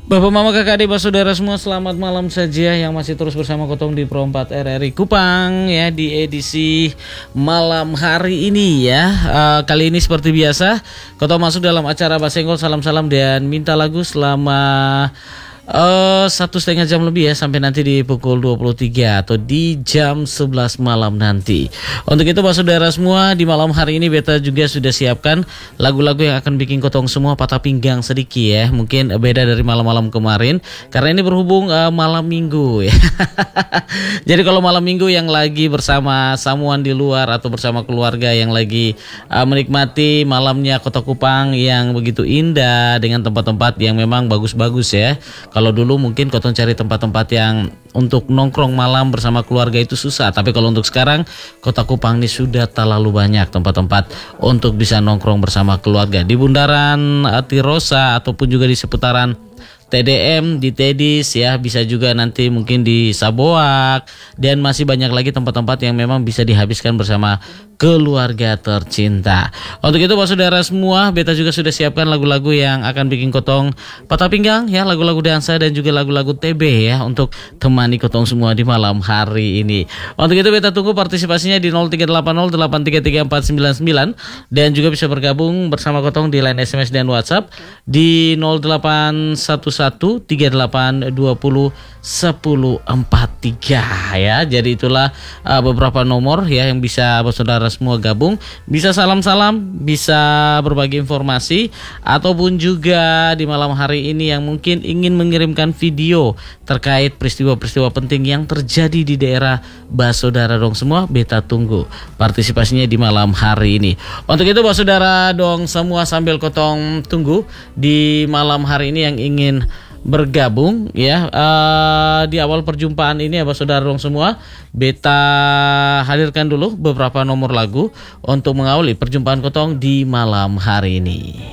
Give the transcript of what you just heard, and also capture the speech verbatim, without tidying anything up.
Bapak Mama Kakak Adik Saudara semua, selamat malam saja yang masih terus bersama Kotong di Pro empat R R I Kupang ya di edisi malam hari ini ya. Uh, kali ini seperti biasa Kotong masuk dalam acara Basenggol salam-salam dan minta lagu selama Uh, satu setengah jam lebih ya, sampai nanti di pukul dua puluh tiga atau di jam sebelas malam nanti. Untuk itu Bapak Saudara semua, di malam hari ini Beta juga sudah siapkan lagu-lagu yang akan bikin Kotong semua patah pinggang sedikit ya. Mungkin beda dari malam-malam kemarin karena ini berhubung uh, malam minggu ya. Jadi kalau malam minggu yang lagi bersama samuan di luar atau bersama keluarga yang lagi uh, menikmati malamnya Kota Kupang yang begitu indah dengan tempat-tempat yang memang bagus-bagus ya. Kalau dulu mungkin Kotong cari tempat-tempat yang untuk nongkrong malam bersama keluarga itu susah. Tapi kalau untuk sekarang Kota Kupang ini sudah terlalu banyak tempat-tempat untuk bisa nongkrong bersama keluarga. Di bundaran Tirosa ataupun juga di seputaran T D M, di Tedis ya, bisa juga nanti mungkin di Saboak, dan masih banyak lagi tempat-tempat yang memang bisa dihabiskan bersama keluarga tercinta. Untuk itu Bapak Saudara semua, Beta juga sudah siapkan lagu-lagu yang akan bikin Kotong patah pinggang ya, lagu-lagu dansa dan juga lagu-lagu T B ya, untuk temani Kotong semua di malam hari ini. Untuk itu Beta tunggu partisipasinya di nol tiga delapan nol delapan tiga tiga empat sembilan sembilan, dan juga bisa bergabung bersama Kotong di line S M S dan WhatsApp di nol delapan satu satu tiga delapan dua nol satu nol empat tiga ya. Jadi itulah uh, beberapa nomor ya yang bisa Bapak Saudara semua gabung, bisa salam-salam, bisa berbagi informasi, ataupun juga di malam hari ini yang mungkin ingin mengirimkan video terkait peristiwa-peristiwa penting yang terjadi di daerah Bapak Saudara dong semua. Beta tunggu partisipasinya di malam hari ini. Untuk itu Bapak Saudara dong semua, sambil Kotong tunggu di malam hari ini yang ingin bergabung ya, uh, di awal perjumpaan ini ya Bapak Saudara dong semua, Beta hadirkan dulu beberapa nomor lagu untuk mengawali perjumpaan Kotong di malam hari ini.